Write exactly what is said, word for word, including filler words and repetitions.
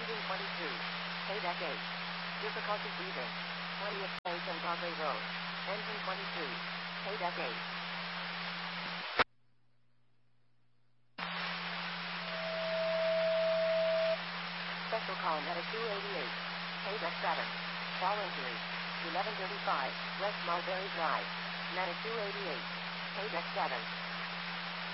Engine twenty-two. Paydeck eight. Difficulty breathing. twentieth place and Broadway Road. Engine twenty-two. Paydeck eight. Special call Medic two eighty-eight. Paydeck seven. Fall injury. eleven thirty-five. West Mulberry Drive. Medic two eighty-eight. Paydeck seven.